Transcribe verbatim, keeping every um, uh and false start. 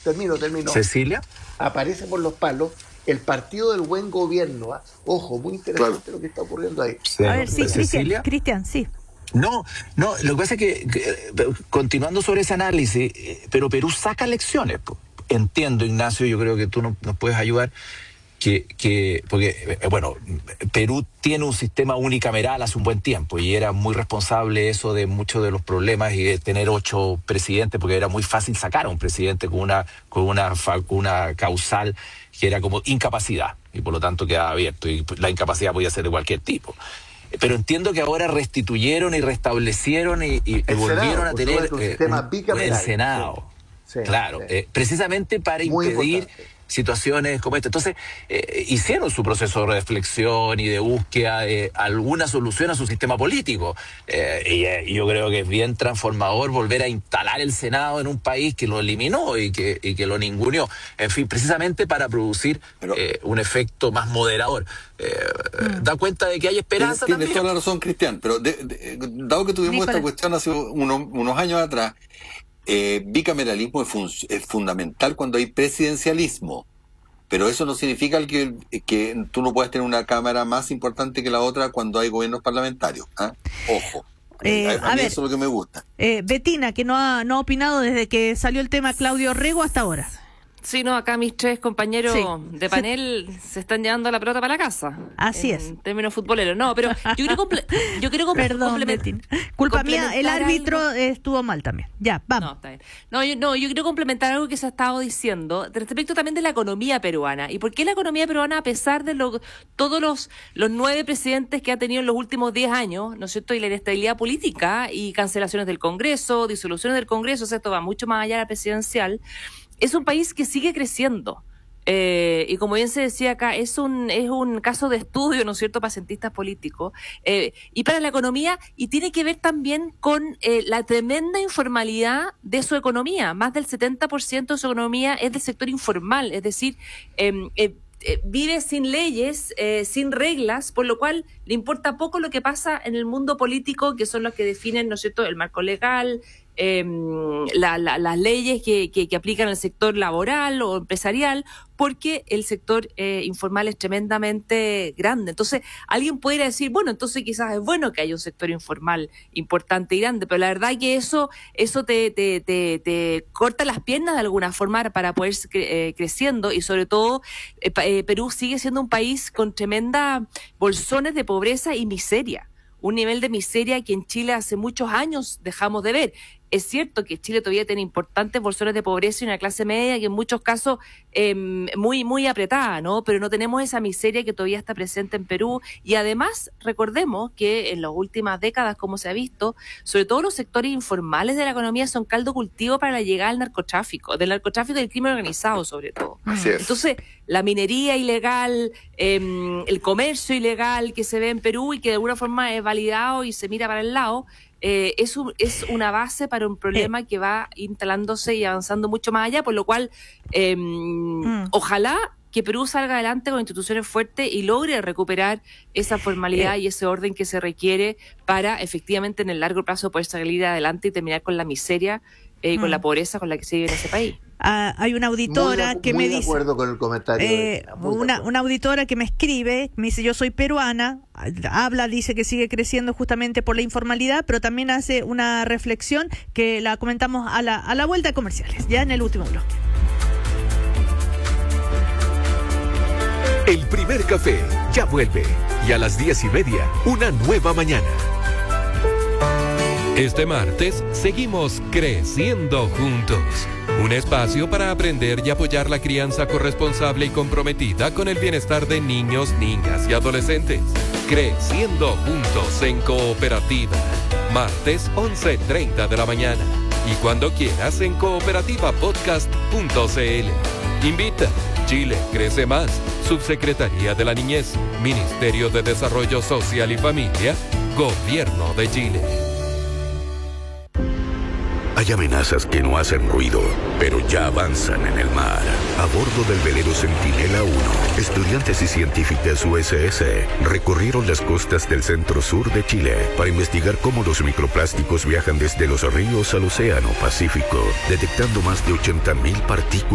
termino, termino. Cecilia. Aparece por los palos el partido del buen gobierno. ¿eh? Ojo, muy interesante claro. lo que está ocurriendo ahí. Sí. A ver, sí, Cristian, Cristian, sí. No, no, lo que pasa es que, que, continuando sobre ese análisis, pero Perú saca lecciones. Entiendo, Ignacio, yo creo que tú nos, nos puedes ayudar, que, que porque, bueno, Perú tiene un sistema unicameral hace un buen tiempo y era muy responsable eso de muchos de los problemas y de tener ocho presidentes, porque era muy fácil sacar a un presidente con una, con una, una causal que era como incapacidad y por lo tanto quedaba abierto y la incapacidad podía ser de cualquier tipo. Pero entiendo que ahora restituyeron y restablecieron y, y, y volvieron Senado, a tener un sistema eh, el Senado. Sí, sí, claro, sí. Eh, precisamente para Muy impedir importante. situaciones como esta. Entonces, eh, hicieron su proceso de reflexión y de búsqueda de alguna solución a su sistema político. Eh, y, eh, y yo creo que es bien transformador volver a instalar el Senado en un país que lo eliminó y que, y que lo ninguneó. En fin, precisamente para producir Pero, eh, un efecto más moderador. Eh, mm. Da cuenta de que hay esperanza Tienes también. Tienes toda la razón, Cristian, pero de, de, dado que tuvimos Nicolás. esta cuestión hace unos, unos años atrás, Eh, bicameralismo es, fun es fundamental cuando hay presidencialismo, pero eso no significa que, que tú no puedas tener una cámara más importante que la otra cuando hay gobiernos parlamentarios. ¿eh? Ojo, eh, a, a, a mí ver, eso es lo que me gusta. Eh, Betina, que no ha, no ha opinado desde que salió el tema Claudio Rego hasta ahora. Sí, no, acá mis tres compañeros sí. de panel sí. se están llevando la pelota para la casa. Así en es. En términos futboleros. No, pero yo quiero, comple yo quiero comple Perdón, complementar. Culpa mía, el árbitro algo. estuvo mal también. Ya, vamos. No, está bien. No yo, no, yo quiero complementar algo que se ha estado diciendo respecto también de la economía peruana. ¿Y por qué la economía peruana, a pesar de lo, todos los, los nueve presidentes que ha tenido en los últimos diez años, ¿no es cierto? Y la inestabilidad política y cancelaciones del Congreso, disoluciones del Congreso, o sea, esto va mucho más allá de la presidencial. Es un país que sigue creciendo. Eh, y como bien se decía acá, es un es un caso de estudio, ¿no es cierto?, para cientistas políticos eh, y para la economía, y tiene que ver también con eh, la tremenda informalidad de su economía. Más del setenta por ciento de su economía es del sector informal, es decir, eh, eh, eh, vive sin leyes, eh, sin reglas, por lo cual le importa poco lo que pasa en el mundo político, que son los que definen, ¿no es cierto?, el marco legal, Eh, la, la, las leyes que, que, que aplican al sector laboral o empresarial, porque el sector eh, informal es tremendamente grande. Entonces, alguien puede decir, bueno, entonces quizás es bueno que haya un sector informal importante y grande, pero la verdad es que eso eso te, te, te, te corta las piernas de alguna forma para poder cre eh, creciendo, y sobre todo eh, eh, Perú sigue siendo un país con tremendas bolsones de pobreza y miseria. Un nivel de miseria que en Chile hace muchos años dejamos de ver. Es cierto que Chile todavía tiene importantes bolsones de pobreza y una clase media que en muchos casos eh, muy muy apretada, ¿no? Pero no tenemos esa miseria que todavía está presente en Perú. Y además, recordemos que en las últimas décadas, como se ha visto, sobre todo los sectores informales de la economía son caldo cultivo para la llegada del narcotráfico, del narcotráfico y del crimen organizado, sobre todo. Así es. Entonces, la minería ilegal, eh, el comercio ilegal que se ve en Perú y que de alguna forma es validado y se mira para el lado, Eh, es, un, es una base para un problema que va instalándose y avanzando mucho más allá, por lo cual eh, mm. ojalá que Perú salga adelante con instituciones fuertes y logre recuperar esa formalidad eh. y ese orden que se requiere para efectivamente en el largo plazo poder salir adelante y terminar con la miseria eh, y mm. con la pobreza con la que se vive en ese país. Ah, hay una auditora muy, que muy me de dice, acuerdo con el comentario eh, de una, una auditora que me escribe, me dice, yo soy peruana, habla, dice que sigue creciendo justamente por la informalidad, pero también hace una reflexión que la comentamos a la, a la vuelta de comerciales, ya en el último bloque. El primer café ya vuelve, y a las diez y media, una nueva mañana. Este martes seguimos creciendo juntos. Un espacio para aprender y apoyar la crianza corresponsable y comprometida con el bienestar de niños, niñas y adolescentes. Creciendo juntos en Cooperativa. Martes once treinta de la mañana. Y cuando quieras en cooperativa podcast punto c l. Invita. Chile crece más. Subsecretaría de la Niñez. Ministerio de Desarrollo Social y Familia. Gobierno de Chile. Hay amenazas que no hacen ruido, pero ya avanzan en el mar. A bordo del velero Centinela uno, estudiantes y científicas U S S recorrieron las costas del centro-sur de Chile para investigar cómo los microplásticos viajan desde los ríos al océano Pacífico, detectando más de ochenta mil partículas